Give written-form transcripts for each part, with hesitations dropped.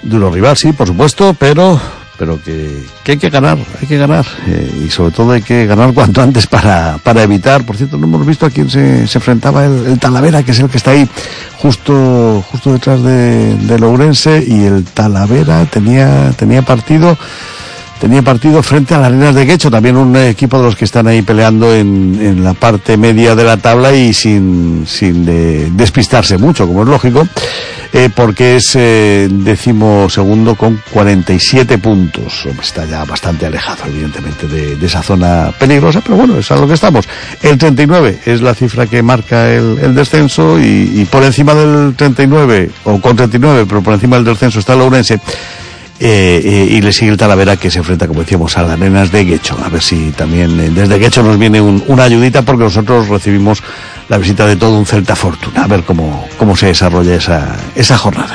Duro rival, sí, por supuesto, pero que hay que ganar, y sobre todo hay que ganar cuanto antes para evitar. Por cierto, no hemos visto a quién se enfrentaba el Talavera, que es el que está ahí justo detrás de Ourense, y el Talavera tenía partido frente a las Arenas de Guecho, también un equipo de los que están ahí peleando en la parte media de la tabla y sin despistarse mucho, como es lógico, porque es 12º con 47 puntos. Está ya bastante alejado, evidentemente, de esa zona peligrosa, pero bueno, es a lo que estamos. El 39 es la cifra que marca el descenso, y por encima del 39, o con 39, pero por encima del descenso está el Ourense. Y le sigue el Talavera, que se enfrenta, como decíamos, a las Arenas de Guecho. A ver si también desde Guecho nos viene una ayudita, porque nosotros recibimos la visita de todo un Celta Fortuna. A ver cómo se desarrolla esa jornada.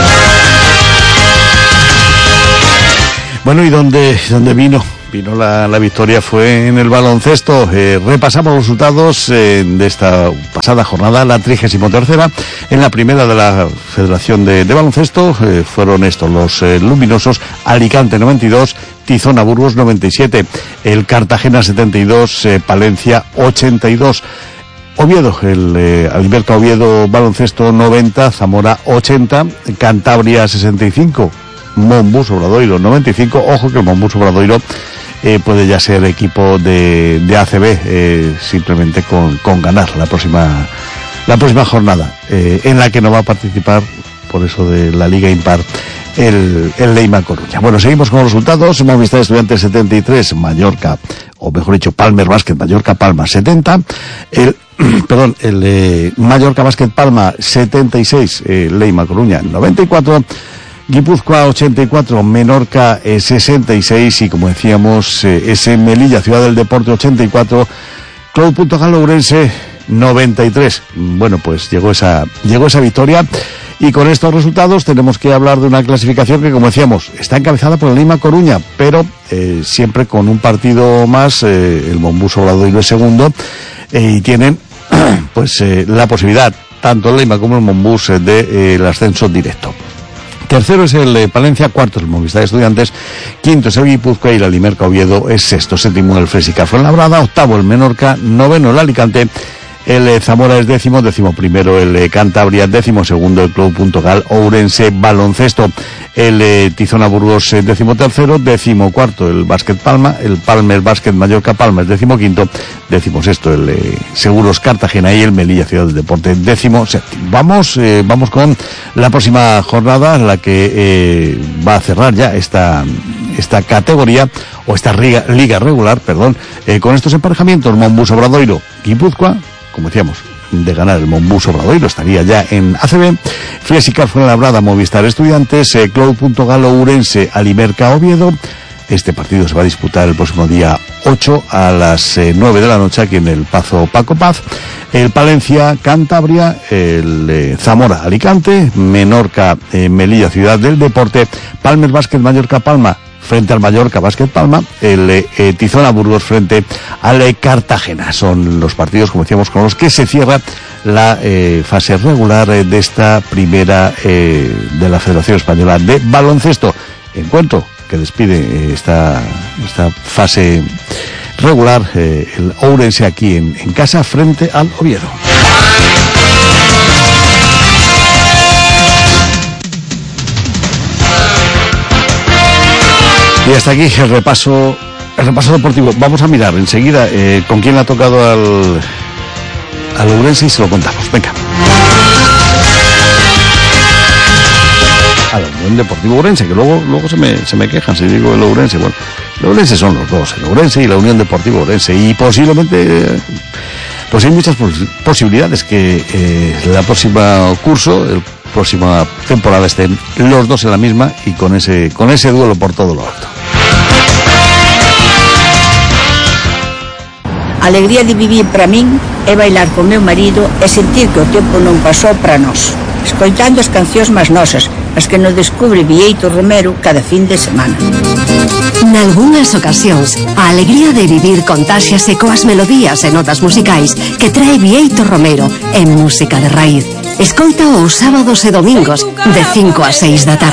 Bueno, ¿y dónde vino la victoria? Fue en el baloncesto. Repasamos los resultados de esta pasada jornada, la 33ª. En la primera de la Federación de Baloncesto fueron estos los luminosos: Alicante 92, Tizona Burgos 97, el Cartagena 72, Palencia 82. Oviedo, el Alberca Oviedo Baloncesto 90, Zamora 80, Cantabria 65, Monbus Obradoiro 95. Ojo que el Monbus Obradoiro puede ya ser equipo de ACB, simplemente con ganar la próxima jornada, en la que no va a participar, por eso de la Liga Impar, el Leima Coruña. Bueno, seguimos con los resultados. Movistar Estudiantes 73, Mallorca, o mejor dicho, Palmer Basket Mallorca Palma 70, el Mallorca Basket Palma 76, Leima Coruña 94, Guipúzcoa 84, Menorca 66, y como decíamos, ese Melilla Ciudad del Deporte 84, Club Punto Galo Ourense 93. Bueno, pues llegó esa victoria, y con estos resultados tenemos que hablar de una clasificación que, como decíamos, está encabezada por el Leima Coruña, pero siempre con un partido más. El Monbus Obradoiro es segundo, y tienen pues la posibilidad, tanto el Leima como el Monbus, del ascenso directo. Tercero es el Palencia, cuarto es el Movistar Estudiantes, quinto es el Guipúzcoa, y la Limerca Oviedo es sexto, séptimo el Frésica Fuenlabrada, octavo el Menorca, noveno el Alicante, el Zamora es décimo primero el Cantabria, 12º el Club Punto Gal Ourense Baloncesto, el Tizona Burgos 13º, 14º el Básquet Palma, el Palmer Básquet Mallorca Palma es 15º, 16º el Seguros Cartagena, y el Melilla Ciudad del Deporte 17º. Vamos con la próxima jornada, la que va a cerrar ya esta categoría, o esta liga regular, con estos emparejamientos: Monbus Obradoiro Guipúzcoa. Como decíamos, de ganar el Monbus Obradoiro estaría ya en ACB. Frésica Fuenlabrada Movistar Estudiantes, Club Punto Galo Ourense Alimerca Oviedo. Este partido se va a disputar el próximo día 8 a las 9 de la noche aquí en el Pazo Paco Paz. El Palencia Cantabria, el Zamora Alicante, Menorca Melilla Ciudad del Deporte, Palmer Basket Mallorca Palma frente al Mallorca Basket Palma, el Tizona Burgos frente al Cartagena. Son los partidos, como decíamos, con los que se cierra la fase regular de esta primera de la Federación Española de Baloncesto. Encuentro que despide esta fase regular el Ourense aquí en casa frente al Oviedo. Y hasta aquí el repaso deportivo. Vamos a mirar enseguida con quién le ha tocado al Ourense, y se lo contamos. Venga. A la Unión Deportiva Ourense, que luego se me quejan si digo el Ourense. Bueno, el Ourense son los dos, el Ourense y la Unión Deportiva Ourense, y posiblemente pues hay muchas posibilidades que la próxima próxima temporada estén los dos en la misma, y con ese duelo por todo lo alto. A alegría de vivir para min é bailar con meu marido e sentir que o tempo non pasou para nós, escoitando as cancións máis nosas, as que nos descubre Vieito Romero cada fin de semana. Nalgúnas ocasións, a alegría de vivir contáxiase coas melodías e notas musicais que trae Vieito Romero en música de raíz. Escoita os sábados e domingos de 5 a 6 da tarde.